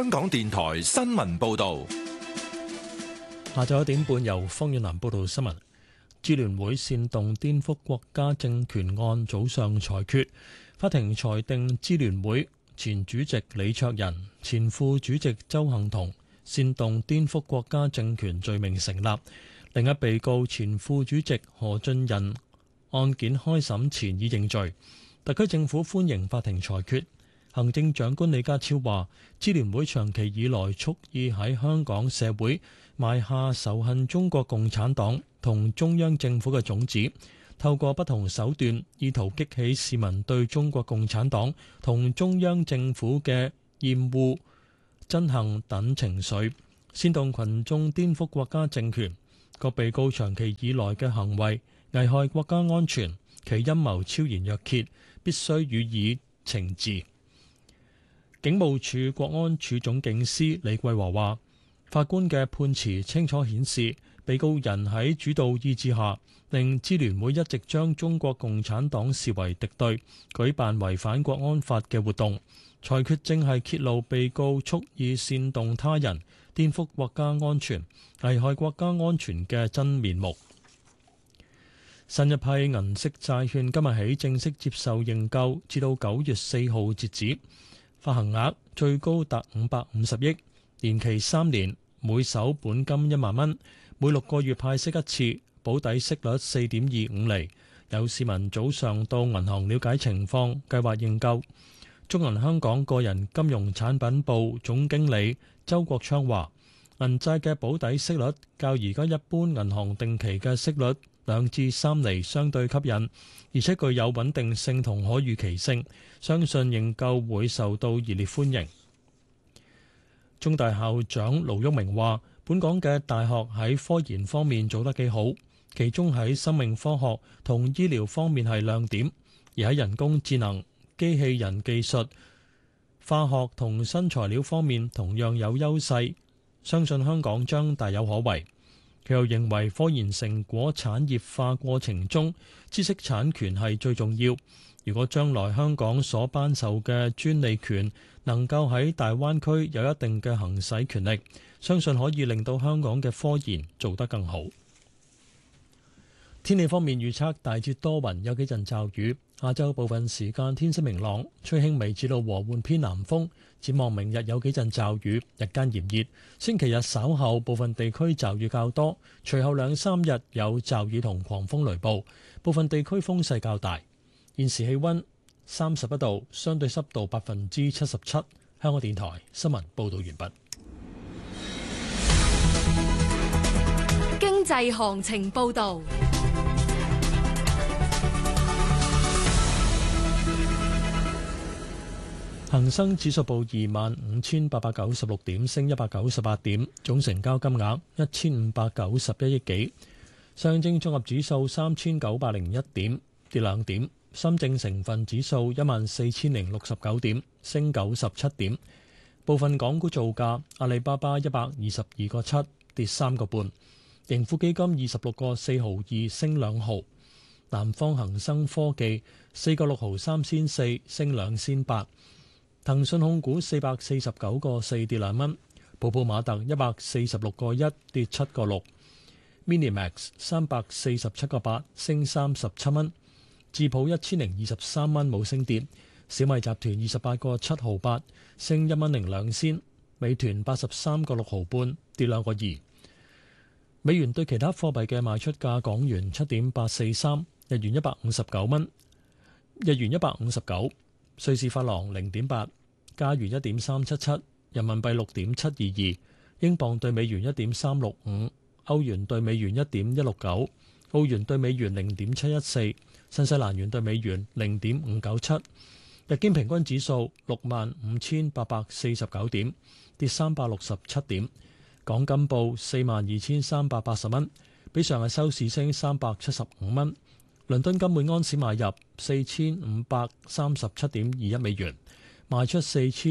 香港電台新聞報道。 下晝1點半由方遠南報道新聞。支聯會煽動顛覆國家政權案早上裁決，法庭裁定支聯會前主席李卓人、前副主席鄒幸彤煽動顛覆國家政權罪名成立。另一被告前副主席何俊仁案件開審前已認罪。特區政府歡迎法庭裁決。行政長官李家超話，支聯會長期以來蓄意喺香港社會埋下仇恨中國共產黨同中央政府嘅種子，透過不同手段意圖激起市民對中國共產黨同中央政府嘅厭惡、憎恨等情緒，煽動群眾顛覆國家政權。各被告長期以來嘅行為危害國家安全，其陰謀昭然若揭，必須予以懲治。警務處國安處總警司李桂華話，法官嘅判詞清楚顯示，被告人喺主導意志下，令支聯會一直將中國共產黨視為敵對，舉辦違反國安法嘅活動。裁決正係揭露被告蓄意煽動他人顛覆國家安全、危害國家安全嘅真面目。新一批銀色債券今日起正式接受認購，至到9月4號截止。發行額最高達550億，年期3年，每手本金1萬蚊，每6個月派息一次，保底息率4.25厘。有市民早上到銀行了解情況，計劃認購。中銀香港個人金融產品部總經理周國昌話，銀債嘅保底息率較而家一般銀行定期嘅息率2至3厘相對吸引，而且具有穩定性同可預期性，相信認購會受到熱烈歡迎。中大校長盧煜明話，本港嘅大學喺科研方面做得幾好，其中喺生命科學同醫療方面係亮點，而喺人工智能、機器人技術、化學同新材料方面同樣有優勢，相信香港將大有可為。佢又認為科研成果產業化過程中，知識產權係最重要。如果將來香港所頒授嘅專利權能夠喺大灣區有一定嘅行使權力，相信可以令到香港嘅科研做得更好。天氣方面預測大致多雲，有幾陣驟雨。下晝部分時間天色明朗，吹輕微至到和緩偏南風。展望明日有幾陣驟雨，日間炎熱。星期日稍後部分地區驟雨較多，隨後2-3日有驟雨同狂風雷暴，部分地區風勢較大。現時氣溫31度，相對濕度77%。香港電台新聞報道完畢。 經濟行情報道。 恒生指數報25,896點，升198點，總成交金額1591億幾。上證綜合指數3,901點，跌2點。深證成分指數14,069點，升97點。部分港股造價：阿里巴巴122個7，跌3個半；盈富基金26個4毫2，升2毫；南方恒生科技4個6毫3仙4，升2仙8；騰訊控股449個4，跌2蚊；寶寶馬特146個1，跌7個6； Minimax 347個8，升37蚊；智普1023蚊，冇升跌；小米集團28個7毫8，升1蚊02仙；美團83個6毫半，跌2個2。美元對其他貨幣嘅賣出價：港元7.843，日元159蚊，日元159，瑞士法郎0.8，加元1.377，人民幣6.722，英鎊對美元1.365，歐元對美元1.169，澳元對美元0.714，新西蘭元對美元0.597。日經平均指數65,849點，跌367點。港金報42,380蚊，比上日收市升375蚊。倫敦金每安士買入4537.21美元，賣出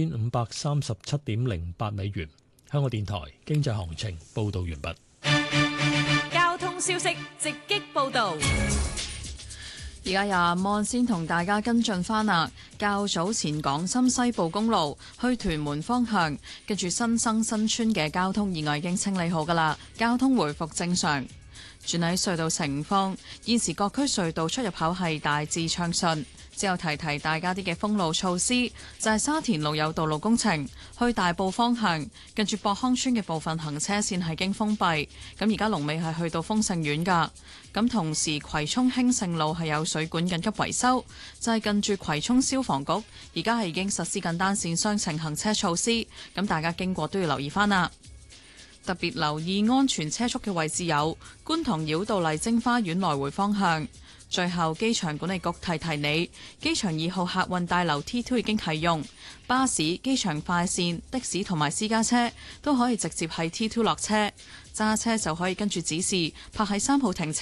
4537.08美元。香港電台經濟行情報道完畢。 交通消息直擊報道。 而家廿蚊先同大家跟進翻啦。較早前港深西部公路去屯門方向，跟住新生新村嘅交通意外已經清理好噶啦，交通回復正常。轉喺隧道情況，現時各區隧道出入口係大致暢順。之後提提大家啲嘅封路措施，就係沙田路有道路工程，去大埔方向，近住博康村嘅部分行車線係經封閉。咁而家龍尾係去到豐盛苑㗎。咁同時葵涌興盛路係有水管緊急維修，就係近住葵涌消防局，而家係已經實施緊單線雙程行車措施。咁大家經過都要留意翻啦。特別留意安全車速嘅位置有觀塘繞道麗晶花園來回方向。最後，機場管理局提提你，機場2號客運大樓 T2 已經啟用，巴士、機場快線、的士同埋私家車都可以直接喺 T2 落車，揸車就可以跟住指示泊喺3號停車